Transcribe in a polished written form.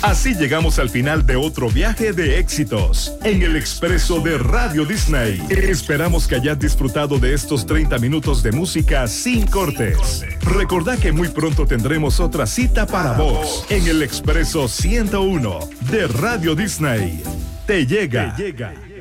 Así llegamos al final de otro viaje de éxitos en el expreso de Radio Disney. Esperamos que hayas disfrutado de estos 30 minutos de música sin cortes. Recordá que muy pronto tendremos otra cita para vos en el expreso 101 de Radio Disney. Te llega.